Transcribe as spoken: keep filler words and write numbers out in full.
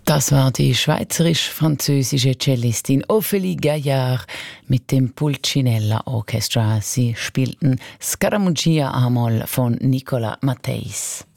Das war die schweizerisch-französische Cellistin Ophélie Gaillard mit dem Pulcinella Orchestra. Sie spielten Scaramuccia a-Moll von Nicolas Matthéis.